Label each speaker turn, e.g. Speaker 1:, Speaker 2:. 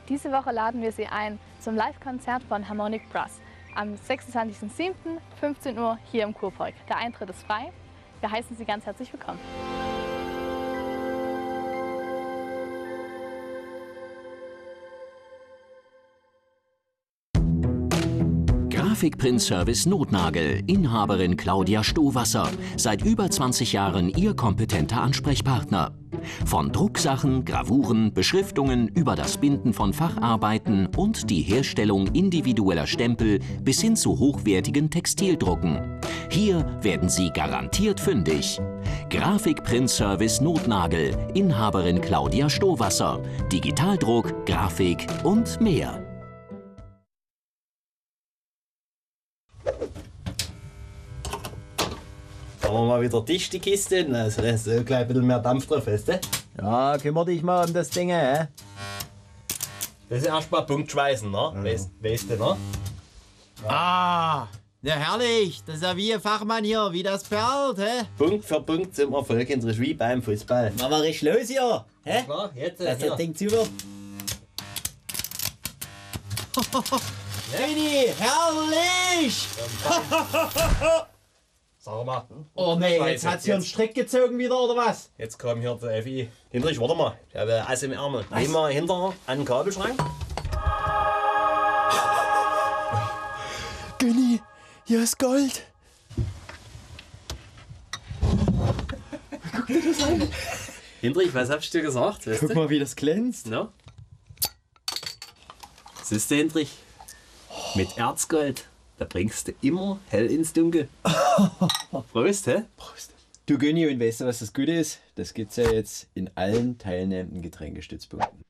Speaker 1: Diese Woche laden wir Sie ein zum Live-Konzert von Harmonic Brass am 26.07. 15 Uhr hier im Kurpark. Der Eintritt ist frei. Wir heißen Sie ganz herzlich willkommen.
Speaker 2: Grafikprint-Service Notnagel, Inhaberin Claudia Stowasser. Seit über 20 Jahren Ihr kompetenter Ansprechpartner. Von Drucksachen, Gravuren, Beschriftungen über das Binden von Facharbeiten und die Herstellung individueller Stempel bis hin zu hochwertigen Textildrucken. Hier werden Sie garantiert fündig. Grafikprint-Service Notnagel, Inhaberin Claudia Stowasser. Digitaldruck, Grafik und mehr.
Speaker 3: Haben wir mal wieder dicht die Kiste, also da ist gleich ein bisschen mehr Dampf drauf, weißt du?
Speaker 4: Ja, kümmere dich mal um das Ding, hä?
Speaker 3: Das ist erstmal Punktschweißen, ne? Weißt du, ne?
Speaker 4: Ah, ja herrlich. Das ist ja wie ein Fachmann hier, wie das perlt, hä?
Speaker 3: Punkt für Punkt zum Erfolg, das wie beim Fußball.
Speaker 4: Machen wir richtig los hier, hä?
Speaker 3: Klar, jetzt
Speaker 4: Das Ding super. Jenny, herrlich!
Speaker 3: Sag mal.
Speaker 4: Oh nee, jetzt hat's hier einen Strick gezogen wieder, oder was?
Speaker 3: Jetzt kam hier der Effi. Hinterich, warte mal. Ich habe Eis im Ärmel. Geh mal hinter an den Kabelschrank.
Speaker 4: Günni, hier ist Gold. Guck dir das an.
Speaker 3: Hinterich, was hab ich dir gesagt? Weißt
Speaker 4: Guck
Speaker 3: du?
Speaker 4: mal, wie das glänzt.
Speaker 3: No? Siehst du, Hinterich? Mit Erzgold. Da bringst du immer hell ins Dunkel. Prost, hä?
Speaker 4: Prost. Du Günni, und weißt du, was das Gute ist? Das gibt's ja jetzt in allen teilnehmenden Getränkestützpunkten.